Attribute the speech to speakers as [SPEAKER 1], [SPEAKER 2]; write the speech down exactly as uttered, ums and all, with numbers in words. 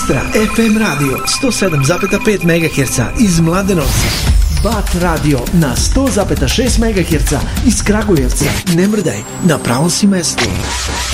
[SPEAKER 1] Istra F M radio sto sedam zarez pet megaherca iz Mladenovca. Bat radio na sto zarez šest megaherca iz Kragujevca. Ne mrdaj, na pravom si mestu.